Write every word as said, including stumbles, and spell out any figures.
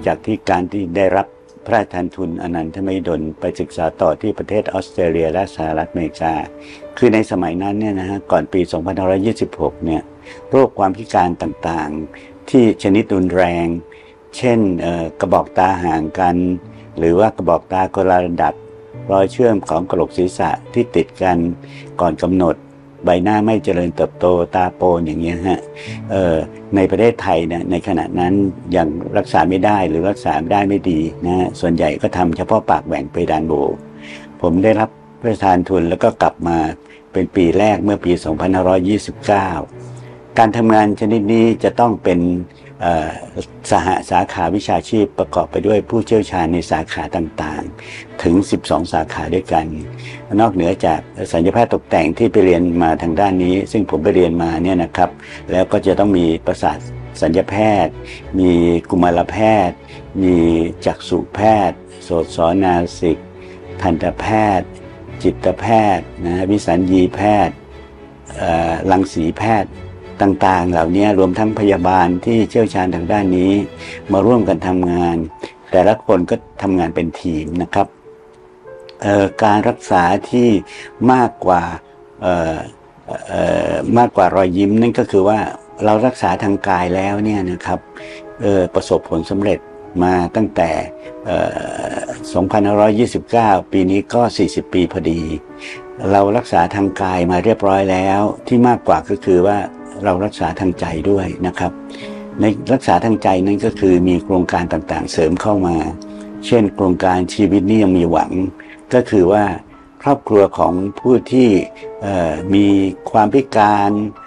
จากที่การที่ได้รับพระราชทานทุนอนันทมหิดลไปศึกษาต่อที่ประเทศออสเตรเลียและสหรัฐอเมริกาคือในสมัยนั้นเนี่ยนะฮะก่อนปีสองพันห้าร้อยยี่สิบหกเนี่ยโรคความพิการต่างๆที่ชนิดรุนแรงเช่นกระบอกตาห่างกันหรือว่ากระบอกตาคนละระดับรอยเชื่อมของกระโหลกศีรษะที่ติดกันก่อนกำหนดใบหน้าไม่เจริญเติบโตตาโปนอย่างเงี้ยฮะในประเทศไทยเนี่ยในขณะนั้นยังรักษาไม่ได้หรือรักษาได้ไม่ดีนะส่วนใหญ่ก็ทำเฉพาะปากแหว่งเพดานโหวผมได้รับพระราชทานทุนแล้วก็กลับมาเป็นปีแรกเมื่อปีสองพันห้าร้อยยี่สิบเก้าการทำงานชนิดนี้จะต้องเป็นสหสาขาวิชาชีพประกอบไปด้วยผู้เชี่ยวชาญในสาขาต่างๆถึงสิบสองสาขาด้วยกันนอกเหนือจากศัลยแพทย์ตกแต่งที่ไปเรียนมาทางด้านนี้ซึ่งผมไปเรียนมาเนี่ยนะครับแล้วก็จะต้องมีประสาทศัลยแพทย์มีกุมารแพทย์มีจักษุแพทย์โสตศนาสิกทันตแพทย์จิตแพทย์นะวิสัญญีแพทย์รังสีแพทย์ต่างๆเหล่านี้รวมทั้งพยาบาลที่เชี่ยวชาญทางด้านนี้มาร่วมกันทำงานแต่ละคนก็ทำงานเป็นทีมนะครับการรักษาที่มากกว่าเอ่อเอ่อมากกว่ารอยยิ้มนั่นก็คือว่าเรารักษาทางกายแล้วเนี่ยนะครับประสบผลสำเร็จมาตั้งแต่สองพันห้าร้อยยี่สิบเก้าปีนี้ก็สี่สิบปีพอดีเรารักษาทางกายมาเรียบร้อยแล้วที่มากกว่าก็คือว่าเรารักษาทางใจด้วยนะครับในรักษาทางใจนั้นก็คือมีโครงการต่างๆเสริมเข้ามาเช่นโครงการชีวิตนี้ยังมีหวังก็คือว่าครอบครัวของผู้ที่มีความพิการ